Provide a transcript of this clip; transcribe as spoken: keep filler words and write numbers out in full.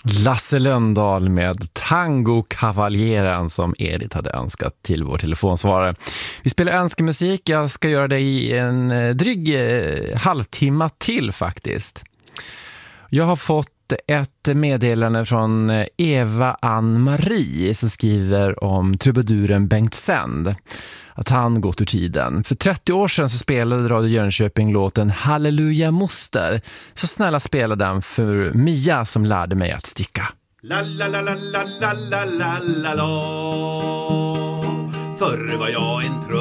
Lasse Lönndahl med Tango Cavalieren som Edith hade önskat till vår telefonsvarare. Vi spelar önskemusik. Jag ska göra det i en dryg eh, halvtimme till faktiskt. Jag har fått ett meddelande från Eva Ann-Marie som skriver om trubaduren Bengt Sänd. Att han gått ur tiden. För trettio år sedan så spelade Radio Jönköping låten Halleluja moster. Så snälla spela den för Mia som lärde mig att sticka. La la la la la la la la la la. Förr var jag en